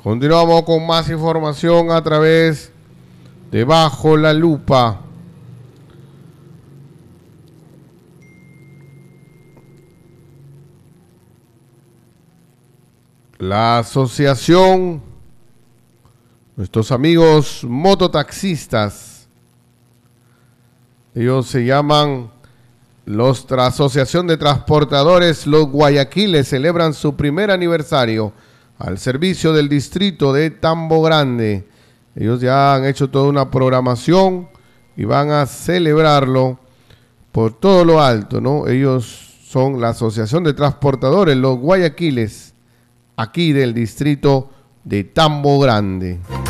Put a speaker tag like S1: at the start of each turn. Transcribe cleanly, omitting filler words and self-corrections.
S1: Continuamos con más información a través de Bajo la Lupa. La asociación, nuestros amigos mototaxistas, ellos se llaman la Asociación de Transportadores Los Guayaquiles, celebran su primer aniversario al servicio del distrito de Tambo Grande. Ellos ya han hecho toda una programación y van a celebrarlo por todo lo alto, ¿no? Ellos son la Asociación de Transportadores Los Guayaquiles, aquí del distrito de Tambo Grande.